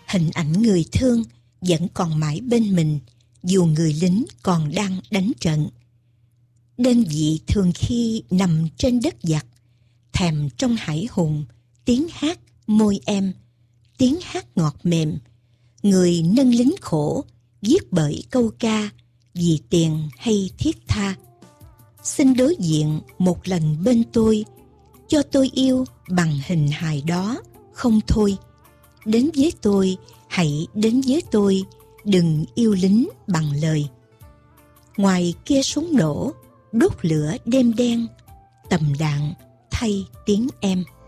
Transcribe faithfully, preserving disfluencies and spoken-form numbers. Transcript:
Hình ảnh người thương vẫn còn mãi bên mình, dù người lính còn đang đánh trận. Đơn vị thường khi nằm trên đất giặc, thèm trong hải hùng, tiếng hát môi em, tiếng hát ngọt mềm. Người nâng lính khổ, viết bởi câu ca, vì tiền hay thiết tha. Xin đối diện một lần bên tôi, cho tôi yêu bằng hình hài đó, không thôi. Đến với tôi, hãy đến với tôi, đừng yêu lính bằng lời. Ngoài kia súng nổ, đốt lửa đêm đen, tầm đạn thay tiếng em.